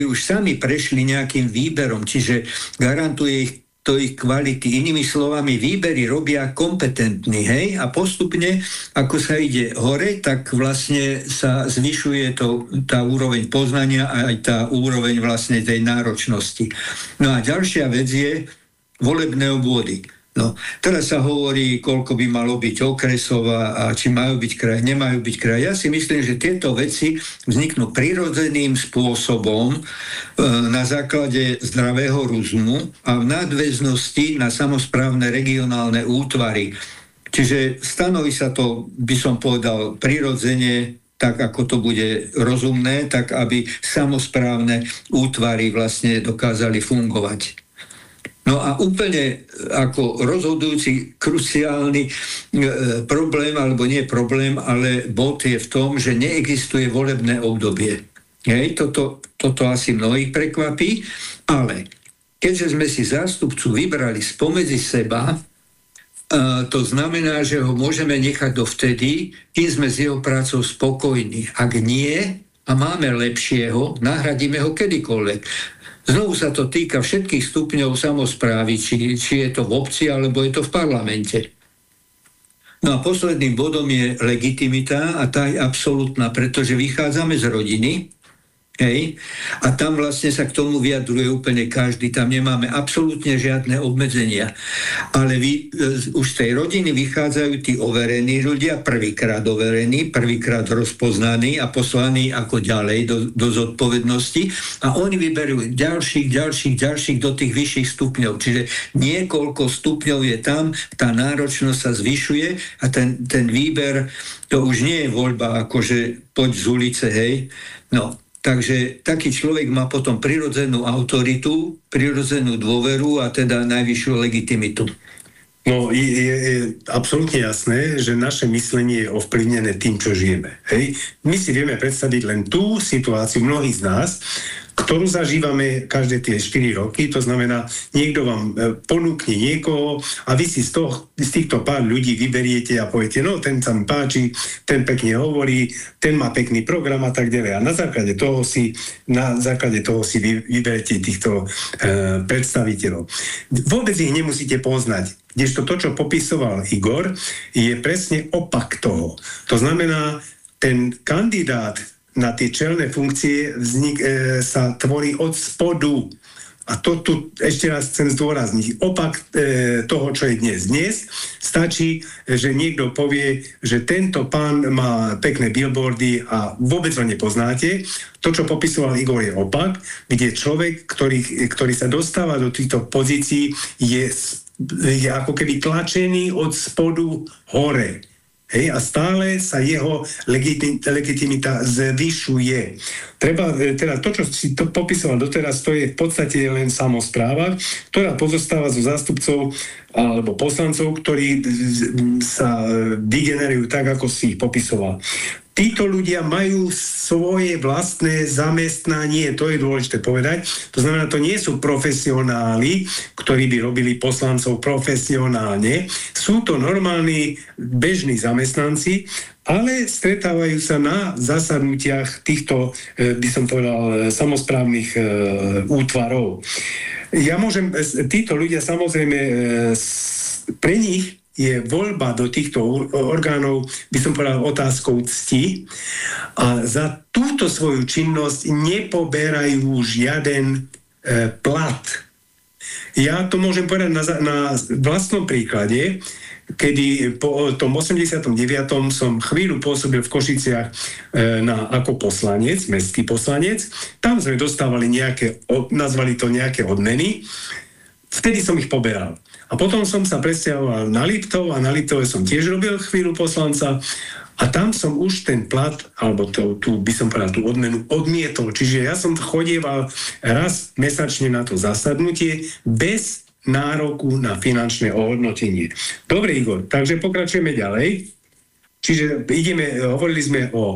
už sami prešli nejakým výberom, čiže garantuje ich kvality. Inými slovami, výbery robia kompetentní, hej? A postupne, ako sa ide hore, tak vlastne sa zvyšuje tá úroveň poznania a aj tá úroveň vlastne tej náročnosti. No a ďalšia vec je volebné obvody. No, teraz sa hovorí, koľko by malo byť okresov a či majú byť kraj, nemajú byť kraj. Ja si myslím, že tieto veci vzniknú prirodzeným spôsobom na základe zdravého rozumu a v nadväznosti na samosprávne regionálne útvary. Čiže stanoví sa to, by som povedal, prirodzene, tak ako to bude rozumné, tak aby samosprávne útvary vlastne dokázali fungovať. No a úplne ako rozhodujúci, kruciálny problém, alebo nie problém, ale bod je v tom, že neexistuje volebné obdobie. Hej, toto asi mnohých prekvapí, ale keďže sme si zástupcu vybrali spomedzi seba, to znamená, že ho môžeme nechať dovtedy, kým sme s jeho prácou spokojní. Ak nie a máme lepšieho, nahradíme ho kedykoľvek. Znovu sa to týka všetkých stupňov samosprávy, či je to v obci, alebo je to v parlamente. No a posledným bodom je legitimita a tá je absolútna, pretože vychádzame z rodiny, hej, a tam vlastne sa k tomu vyjadruje úplne každý, tam nemáme absolútne žiadne obmedzenia. Ale už z tej rodiny vychádzajú tí overení ľudia, prvýkrát overení, prvýkrát rozpoznaní a poslaní ako ďalej do zodpovednosti a oni vyberú ďalších do tých vyšších stupňov. Čiže niekoľko stupňov je tam, tá náročnosť sa zvyšuje a ten výber, to už nie je voľba akože poď z ulice, hej, no. Takže taký človek má potom prirodzenú autoritu, prirodzenú dôveru a teda najvyššiu legitimitu. No, je absolútne jasné, že naše myslenie je ovplyvnené tým, čo žijeme. Hej? My si vieme predstaviť len tú situáciu mnohých z nás, ktorú zažívame každé tie 4 roky, to znamená, niekto vám ponúkne niekoho a vy si z týchto pár ľudí vyberiete a poviete, no ten sa mi páči, ten pekne hovorí, ten má pekný program a tak ďalej. A na základe toho si vyberete týchto predstaviteľov. Vôbec ich nemusíte poznať. Kdežto to, čo popisoval Igor, je presne opak toho. To znamená, ten kandidát na tie čelné funkcie sa tvorí od spodu. A to tu ešte raz chcem zdôrazniť. Opak toho, čo je dnes. Dnes stačí, že niekto povie, že tento pán má pekné billboardy a vôbec ho nepoznáte. To, čo popisoval Igor, je opak, kde človek, ktorý sa dostáva do týchto pozícií, je ako keby tlačený od spodu hore. Hej, a stále sa jeho legitimita zvyšuje. Teda to, čo si to popisoval doteraz, to je v podstate len samospráva, ktorá pozostáva zo zástupcov alebo poslancov, ktorí sa vygenerujú tak, ako si ich popisoval. Títo ľudia majú svoje vlastné zamestnanie, to je dôležité povedať. To znamená, to nie sú profesionáli, ktorí by robili poslancov profesionálne. Sú to normálni bežní zamestnanci, ale stretávajú sa na zasadnutiach týchto, by som povedal, samosprávnych útvarov. Títo ľudia samozrejme pre nich je voľba do týchto orgánov, by som povedal, otázkou cti a za túto svoju činnosť nepoberajú žiaden plat. Ja to môžem povedať na vlastnom príklade, kedy po tom 89. som chvíľu pôsobil v Košiciach ako poslanec, mestský poslanec. Tam sme dostávali nazvali to nejaké odmeny. Vtedy som ich poberal. A potom som sa presťahoval na Liptov a na Liptove som tiež robil chvíľu poslanca a tam som už ten plat, alebo tú by som povedal, tú odmenu odmietol. Čiže ja som chodieval raz mesačne na to zasadnutie bez nároku na finančné ohodnotenie. Dobre, Igor, takže pokračujeme ďalej. Čiže hovorili sme o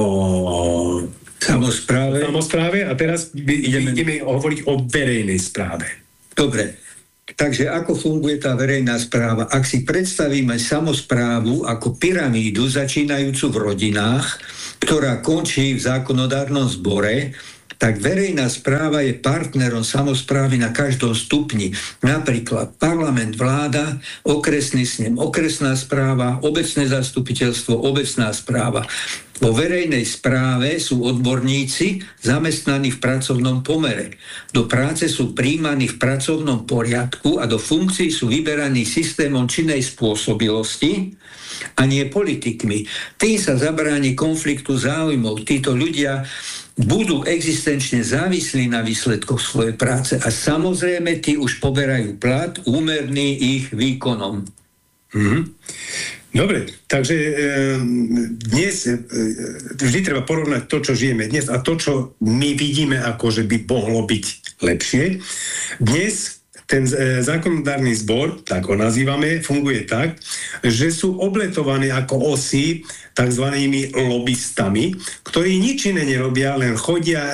samospráve a teraz ideme hovoriť o verejnej správe. Dobre. Takže ako funguje tá verejná správa? Ak si predstavíme samosprávu ako pyramídu začínajúcu v rodinách, ktorá končí v zákonodárnom zbore, tak verejná správa je partnerom samosprávy na každom stupni. Napríklad parlament, vláda, okresný snem, okresná správa, obecné zastupiteľstvo, obecná správa. Vo verejnej správe sú odborníci zamestnaní v pracovnom pomere. Do práce sú prijímaní v pracovnom poriadku a do funkcií sú vyberaní systémom činnej spôsobilosti a nie politikmi. Tým sa zabráni konfliktu záujmov. Títo ľudia budú existenčne závislí na výsledkoch svojej práce a samozrejme tí už poberajú plat úmerný ich výkonom. Dobre, takže dnes vždy treba porovnať to, čo žijeme dnes a to, čo my vidíme, ako že by mohlo byť lepšie. Dnes ten zákonodárny zbor, tak ho nazývame, funguje tak, že sú obletovaní ako osy takzvanými lobistami, ktorí nič iné nerobia, len chodia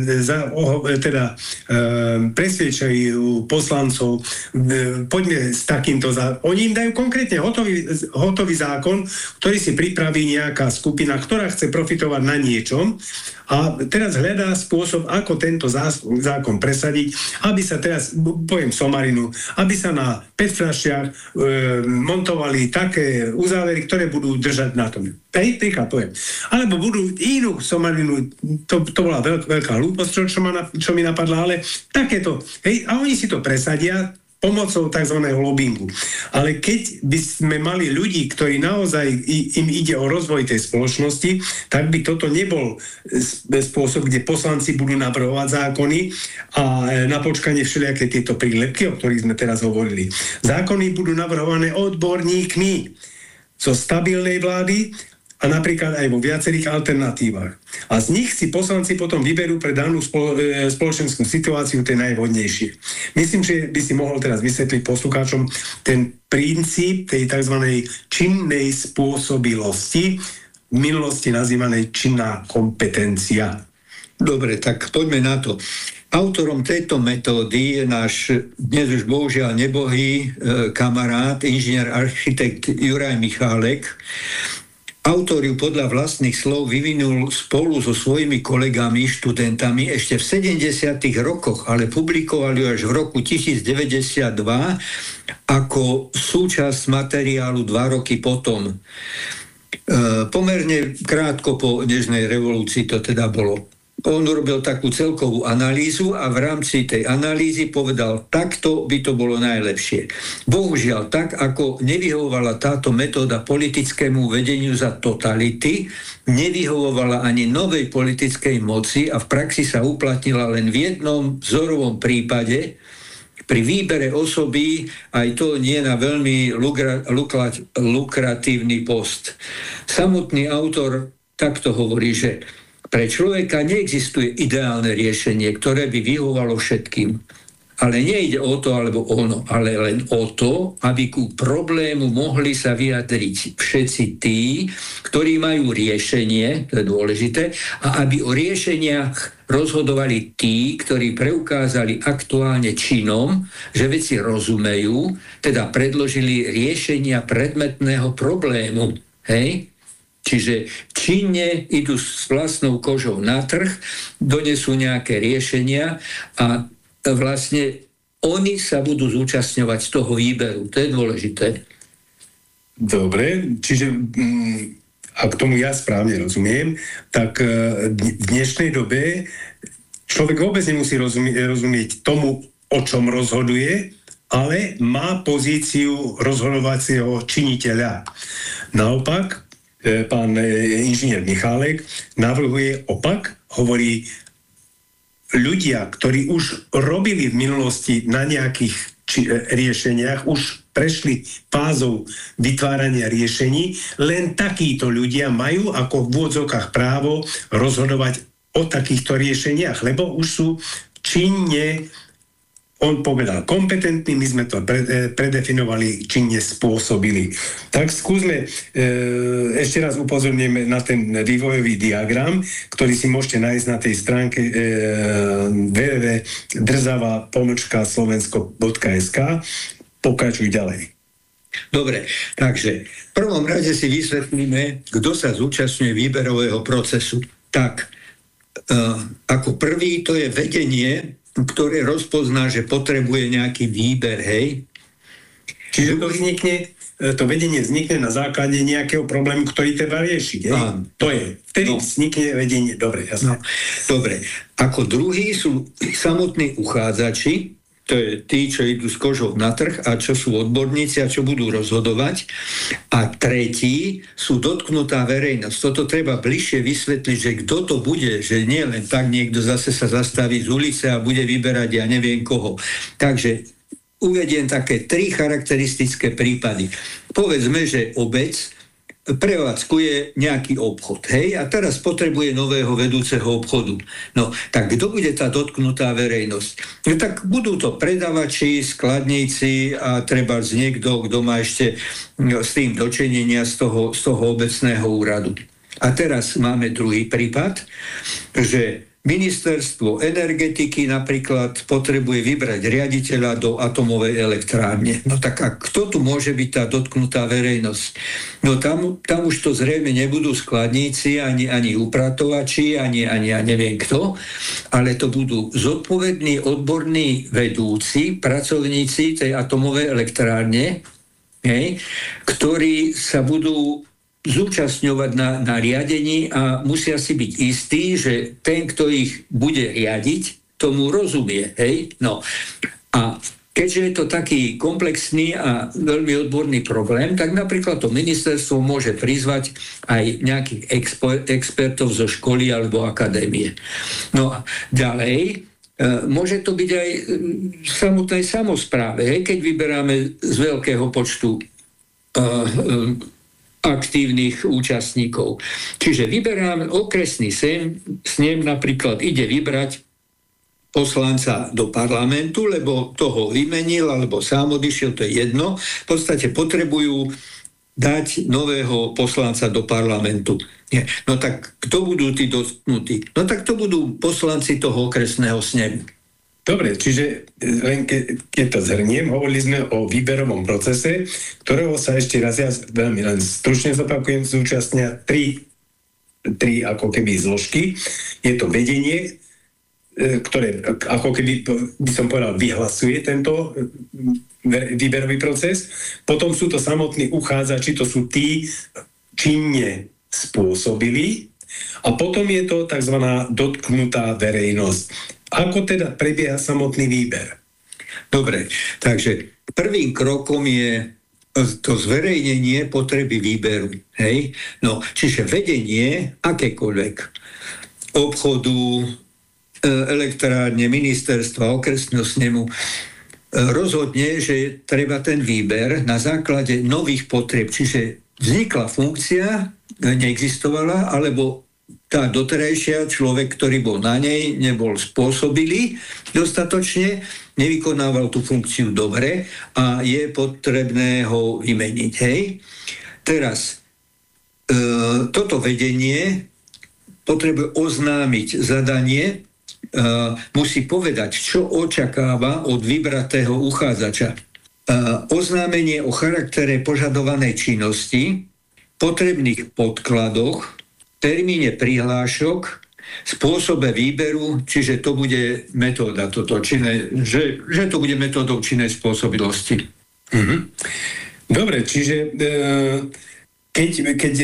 presviečajú poslancov, poďme s takýmto oni im dajú konkrétne hotový zákon, ktorý si pripraví nejaká skupina, ktorá chce profitovať na niečom a teraz hľadá spôsob, ako tento zákon presadiť, aby sa teraz, poviem somarinu, aby sa na petfľašiach montovali také uzávery, ktoré budú držať na tom. Príklad poviem. Alebo budú inú somarinu, to bola veľká hlúposť, čo mi napadla, ale takéto. A oni si to presadia pomocou tzv. Lobbingu. Ale keď by sme mali ľudí, ktorí naozaj im ide o rozvoj tej spoločnosti, tak by toto nebol spôsob, kde poslanci budú navrhovať zákony a na počkanie všelijaké tieto prílepky, o ktorých sme teraz hovorili. Zákony budú navrhované odborníkmi zo stabilnej vlády a napríklad aj vo viacerých alternatívach. A z nich si poslanci potom vyberú pre danú spoločenskú situáciu tie najvhodnejšie. Myslím, že by si mohol teraz vysvetliť poslucháčom ten princíp tej tzv. Činnej spôsobilosti, v minulosti nazývanej činná kompetencia. Dobre, tak poďme na to. Autorom tejto metódy je náš dnes už bohužiaľ nebohý kamarát, inžinier architekt Juraj Michálek. Autor ju podľa vlastných slov vyvinul spolu so svojimi kolegami, študentami ešte v 70. rokoch, ale publikoval ju až v roku 1092 ako súčasť materiálu 2 roky potom. Pomerne krátko po nežnej revolúcii to teda bolo. On urobil takú celkovú analýzu a v rámci tej analýzy povedal, takto by to bolo najlepšie. Bohužiaľ, tak ako nevyhovovala táto metóda politickému vedeniu za totality, nevyhovovala ani novej politickej moci a v praxi sa uplatnila len v jednom vzorovom prípade, pri výbere osoby, aj to nie na veľmi lukratívny post. Samotný autor takto hovorí, že pre človeka neexistuje ideálne riešenie, ktoré by vyhovovalo všetkým. Ale nejde o to alebo ono, ale len o to, aby ku problému mohli sa vyjadriť všetci tí, ktorí majú riešenie, to je dôležité, a aby o riešeniach rozhodovali tí, ktorí preukázali aktuálne činom, že veci rozumejú, teda predložili riešenia predmetného problému. Hej? Čiže činne idú s vlastnou kožou na trh, donesú nejaké riešenia a vlastne oni sa budú zúčastňovať z toho výberu. To je dôležité. Dobre, čiže ak tomu ja správne rozumiem, tak v dnešnej dobe človek vôbec nemusí rozumieť tomu, o čom rozhoduje, ale má pozíciu rozhodovacieho činiteľa. Naopak, pán inžinier Michálek navrhuje opak, hovorí, ľudia, ktorí už robili v minulosti na nejakých riešeniach, už prešli fázou vytvárania riešení, len takíto ľudia majú ako v úvodzovkách právo rozhodovať o takýchto riešeniach, lebo už sú činne, on povedal, kompetentní, my sme to predefinovali, činne spôsobili. Tak skúsme, ešte raz upozorníme na ten vývojový diagram, ktorý si môžete nájsť na tej stránke www.drzava-slovensko.sk. Pokračuj ďalej. Dobre, takže v prvom rade si vysvetlíme, kto sa zúčastňuje výberového procesu. Tak, ako prvý to je vedenie, ktoré rozpozná, že potrebuje nejaký výber, hej. Čiže to vedenie vznikne na základe nejakého problému, ktorý treba riešiť. To je. Vtedy vznikne vedenie. Dobre, jasné. Dobre. Ako druhý sú samotní uchádzači, to je tí, čo idú s kožou na trh a čo sú odborníci a čo budú rozhodovať. A tretí sú dotknutá verejnosť. Toto treba bližšie vysvetliť, že kto to bude, že nie len tak niekto zase sa zastaví z ulice a bude vyberať ja neviem koho. Takže uvediem také 3 charakteristické prípady. Povedzme, že obec prevádzkuje nejaký obchod, hej, a teraz potrebuje nového vedúceho obchodu. No, tak kto bude tá dotknutá verejnosť? No, tak budú to predavači, skladníci a treba niekto, kto má ešte s tým dočinenia z toho obecného úradu. A teraz máme druhý prípad, že Ministerstvo energetiky napríklad potrebuje vybrať riaditeľa do atomovej elektrárne. No tak a kto tu môže byť tá dotknutá verejnosť? No tam už to zrejme nebudú skladníci, ani upratovači, ani ja neviem kto, ale to budú zodpovední odborní vedúci, pracovníci tej atomovej elektrárne, ktorí sa budú zúčastňovať na riadení a musia si byť istí, že ten, kto ich bude riadiť, tomu rozumie. Hej? No. A keďže je to taký komplexný a veľmi odborný problém, tak napríklad to ministerstvo môže prizvať aj nejakých expertov zo školy alebo akadémie. No a ďalej, môže to byť aj v samotnej samospráve, keď vyberáme z veľkého počtu aktívnych účastníkov. Čiže vyberám okresný snem napríklad ide vybrať poslanca do parlamentu, lebo toho vymenil, alebo sám odišiel, to je jedno. V podstate potrebujú dať nového poslanca do parlamentu. No tak kto budú tí dotknutí? No tak to budú poslanci toho okresného snemu. Dobre, čiže len keď to zhrniem, hovorili sme o výberovom procese, ktorého sa ešte raz, ja veľmi len stručne zopakujem, zúčastnia tri ako keby zložky. Je to vedenie, ktoré ako keby, by som povedal, vyhlasuje tento výberový proces. Potom sú to samotní uchádzači, to sú tí činne spôsobili. A potom je to tzv. Dotknutá verejnosť. Ako teda prebieha samotný výber? Dobre, takže prvým krokom je to zverejnenie potreby výberu. Hej? No, čiže vedenie akékoľvek obchodu, elektrárne, ministerstva, okresného snemu rozhodne, že treba ten výber na základe nových potrieb. Čiže vznikla funkcia, neexistovala, alebo tá doterajšia, človek, ktorý bol na nej, nebol spôsobilý dostatočne, nevykonával tú funkciu dobre a je potrebné ho vymeniť. Hej? Teraz, toto vedenie potrebuje oznámiť zadanie, musí povedať, čo očakáva od vybratého uchádzača. Oznámenie o charaktere požadovanej činnosti, potrebných podkladoch, termíne prihlášok, spôsobe výberu, čiže to bude metóda toto, že to bude metódou činnej spôsobilosti. Mhm. Dobre, čiže keď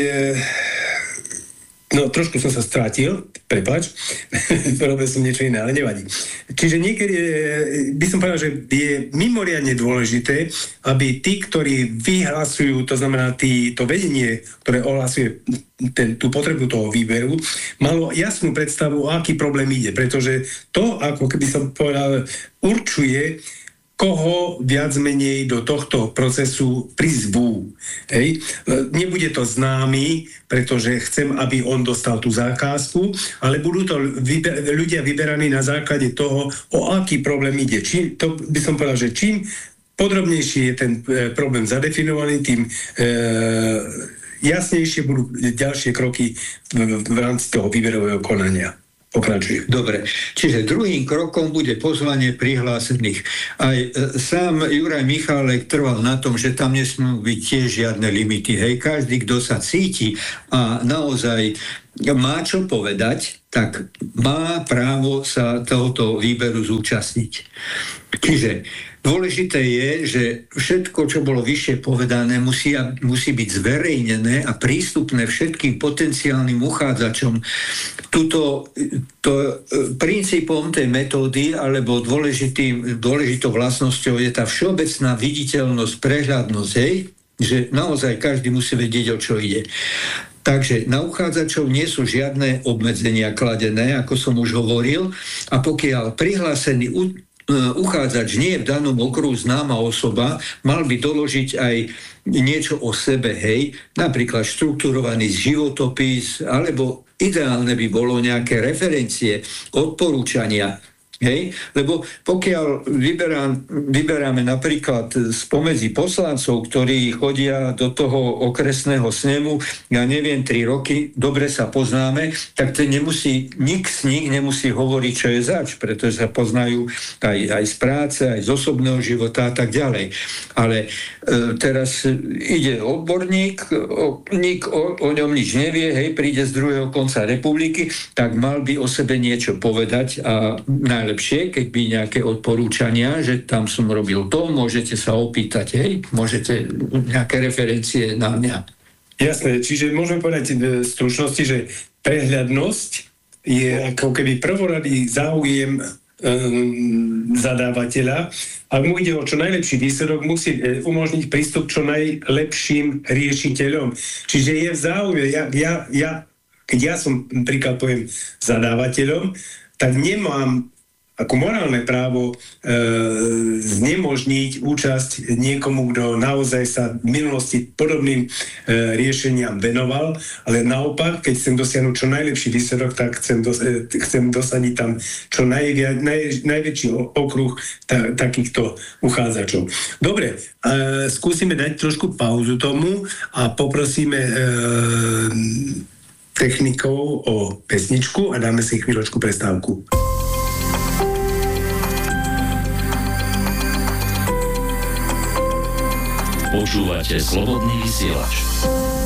no trošku som sa strátil, prepáč, robil som niečo iné, ale nevadí. Čiže niekedy by som povedal, že je mimoriadne dôležité, aby tí, ktorí vyhlasujú, to znamená to vedenie, ktoré ohlasuje tú potrebu toho výberu, malo jasnú predstavu, o aký problém ide, pretože to, ako keby som povedal, určuje, koho viac menej do tohto procesu prizvú. Hej? Nebude to známy, pretože chcem, aby on dostal tú zákazku, ale budú to ľudia vyberaní na základe toho, o aký problém ide. To by som povedal, že čím podrobnejší je ten problém zadefinovaný, tým jasnejšie budú ďalšie kroky v rámci toho výberového konania. Pokračujem. Dobre, čiže druhým krokom bude pozvanie prihlásených. Aj sám Juraj Michálek trval na tom, že tam nesmú byť tiež žiadne limity. Hej, každý, kto sa cíti a naozaj má čo povedať, tak má právo sa tohoto výberu zúčastniť. Čiže dôležité je, že všetko, čo bolo vyššie povedané, musí byť zverejnené a prístupné všetkým potenciálnym uchádzačom. Princípom tej metódy alebo dôležitou vlastnosťou je tá všeobecná viditeľnosť, prehľadnosť, že naozaj každý musí vedieť, o čo ide. Takže na uchádzačov nie sú žiadne obmedzenia kladené, ako som už hovoril, a pokiaľ prihlásený uchádzač nie je v danom okruhu známa osoba, mal by doložiť aj niečo o sebe, napríklad štrukturovaný životopis, alebo ideálne by bolo nejaké referencie, odporúčania. Lebo pokiaľ vyberáme napríklad spomedzi poslancov, ktorí chodia do toho okresného snemu, 3 roky, dobre sa poznáme, tak nik z nich nemusí hovoriť, čo je zač, pretože sa poznajú aj z práce, aj z osobného života a tak ďalej. Ale teraz ide odborník, nik o ňom nič nevie, príde z druhého konca republiky, tak mal by o sebe niečo povedať a najlepšie, keď by nejaké odporúčania, že tam som robil to, môžete sa opýtať, môžete nejaké referencie na mňa. Jasné, čiže môžeme povedať v stručnosti, že prehľadnosť je ako keby prvoradý záujem zadávateľa. Ak mu ide o čo najlepší výsledok, musí umožniť prístup čo najlepším riešiteľom. Čiže je v záujme, keď ja som napríklad poviem zadávateľom, tak nemám ako morálne právo znemožniť účasť niekomu, kto naozaj sa v minulosti podobným riešeniam venoval, ale naopak, keď chcem dosiahnuť čo najlepší výsledok, tak chcem dosadiť tam čo najväčší okruh takýchto uchádzačov. Dobre, skúsime dať trošku pauzu tomu a poprosíme technikov o pesničku a dáme si chvíľočku prestávku. Počúvate Slobodný vysielač.